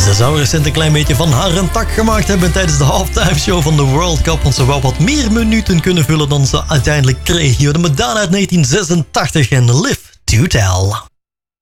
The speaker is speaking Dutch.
Ze zou recent een klein beetje van haar een tak gemaakt hebben tijdens de halftime show van de World Cup. Want ze wou wat meer minuten kunnen vullen dan ze uiteindelijk kreeg. Hier de Madonna uit 1986 en Live to Tell.